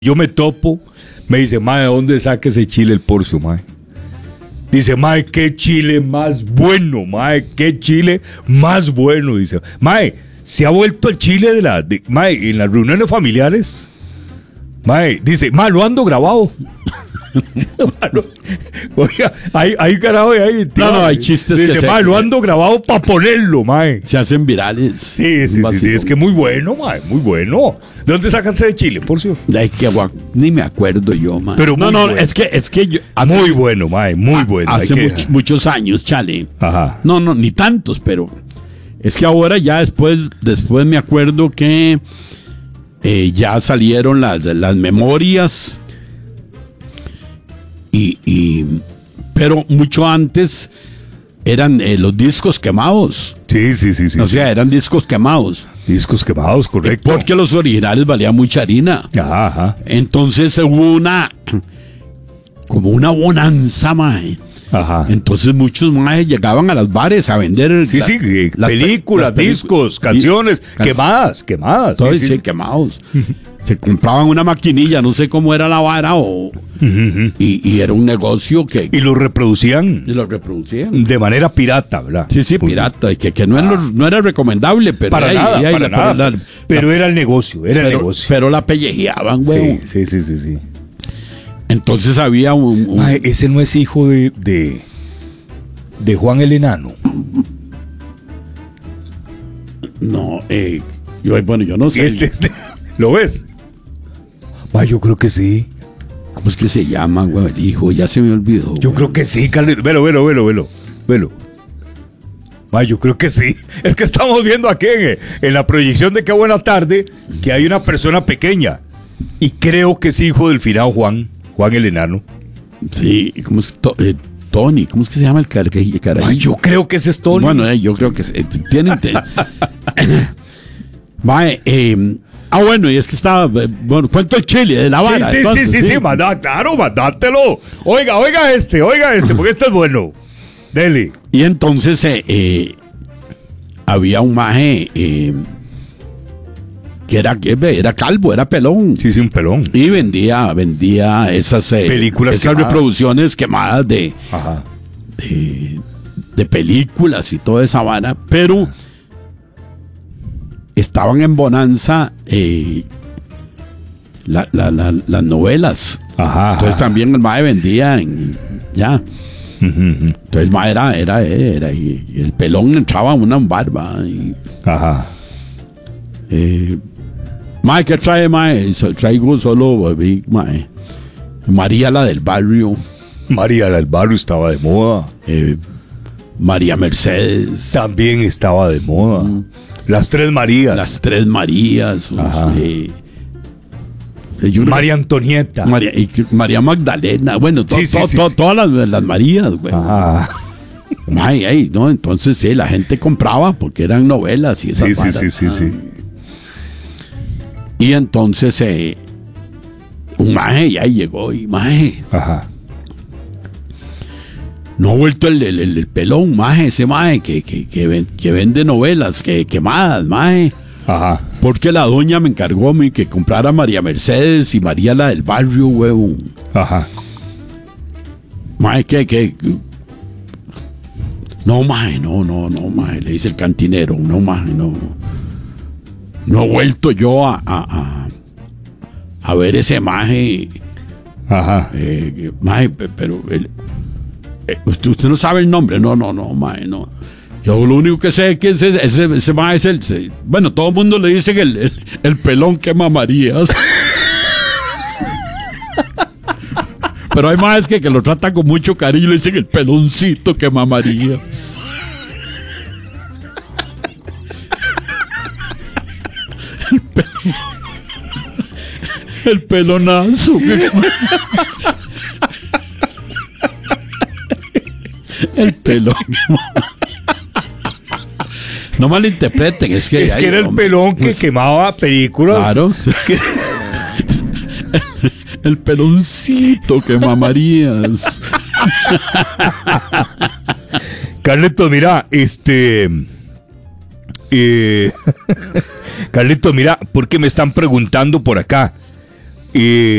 Yo me topo, me dice, mae, ¿de dónde saca ese chile el Porcio, mae? Dice, mae, qué chile más bueno, mae, qué chile más bueno. Dice, mae, se ha vuelto el chile mae, en las reuniones familiares. Mae, dice, mae, lo ando grabado. Oiga, hay carajo ahí. No, hay chistes dice, que mae, lo ando grabado para ponerlo, mae. se hacen virales. Sí, es que muy bueno, mae, muy bueno. ¿De dónde sacan ese chile, Porcio? Ay, ni me acuerdo yo, man. Pero no, bueno. es que yo Muy bueno, mae, muy bueno. Hace muchos años, chale. Ajá. No, ni tantos, pero es que ahora ya después me acuerdo que ya salieron las memorias pero mucho antes eran los discos quemados. Sí. O sea, eran discos quemados. Discos quemados, correcto. Porque los originales valían mucha harina. Ajá. Entonces hubo como una bonanza, mae. Ajá. Entonces muchos maes llegaban a los bares a vender películas, discos, canciones, quemadas. Todos sí, quemados. Se compraban una maquinilla, no sé cómo era la vara y era un negocio que... Y lo reproducían. De manera pirata, ¿verdad? Sí, pirata, que no era recomendable, pero... Para nada. Pero era el negocio, Pero la pellejeaban, güey. Sí. Entonces había Ay, ese no es hijo de Juan el Enano. No, yo no sé. ¿Lo ves? Ay, yo creo que sí. ¿Cómo es que se llama, güey, el hijo? Ya se me olvidó. Yo creo que sí, Carlito. Velo. Ay, yo creo que sí. Es que estamos viendo aquí en la proyección de Qué Buena Tarde que hay una persona pequeña. Y creo que es hijo del finado Juan el Enano. Sí, ¿cómo es que Tony? ¿Cómo es que se llama el carajillo? Ay, yo creo que ese es Tony. Bueno, yo creo que tienen... bueno, y es que estaba... Bueno, cuento el chile de la vara. Sí, mandátelo. Oiga este, porque este es bueno. Dele. Y entonces había un maje que era calvo, era pelón. Sí, un pelón. Y vendía esas películas, esas reproducciones quemadas de películas y toda esa vara, pero estaban en bonanza las novelas. Entonces también el mae vendía entonces mae era y el pelón entraba en una barba mae, ¿qué trae, mae? Traigo solo mae. María la del barrio. María la del barrio estaba de moda. María Mercedes también estaba de moda. Las tres Marías. María Antonieta. María Magdalena. Bueno, todas las Marías, güey. ¿No? Entonces sí, la gente compraba porque eran novelas y esas varas. Sí. Y entonces un maje ya llegó y maje. No ha vuelto el pelón, maje, ese maje que vende novelas quemadas, maje. Porque la doña me encargó a mí que comprara María Mercedes y María la del barrio, huevo. Maje, ¿qué? No, maje, no, maje, le dice el cantinero. No, maje, no. No he vuelto yo a ver ese maje. Maje, pero usted no sabe el nombre. No, maje, no. Yo lo único que sé es que ese maje es bueno, todo el mundo le dice que el pelón que mamarías. Pero hay majes que lo tratan con mucho cariño y le dicen el peloncito que mamarías. El pelonazo. El pelón. No malinterpreten, es que era el pelón que quemaba películas. Claro. El peloncito que mamarías. Carlitos, mira, Carlitos, mira, porque me están preguntando por acá.